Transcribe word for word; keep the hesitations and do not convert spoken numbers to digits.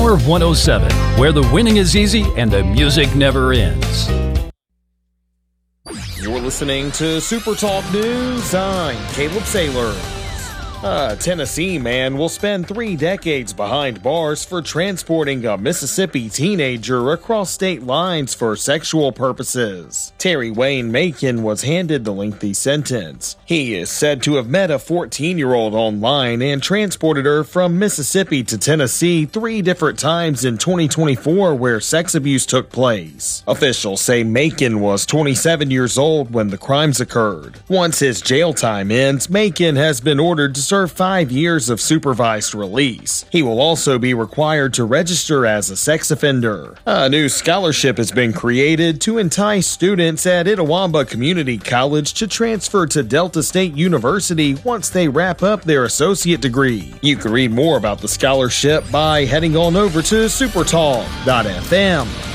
Power one oh seven, where the winning is easy and the music never ends. You're listening to Super Talk News. I'm Caleb Saylor. A Tennessee man will spend three decades behind bars for transporting a Mississippi teenager across state lines for sexual purposes. Terry Wayne Macon was handed the lengthy sentence. He is said to have met a fourteen-year-old online and transported her from Mississippi to Tennessee three different times in twenty twenty-four where sex abuse took place. Officials say Macon was twenty-seven years old when the crimes occurred. Once his jail time ends, Macon has been ordered to serve five years of supervised release. He will also be required to register as a sex offender. A new scholarship has been created to entice students at Itawamba Community College to transfer to Delta State University once they wrap up their associate degree. You can read more about the scholarship by heading on over to supertalk dot f m.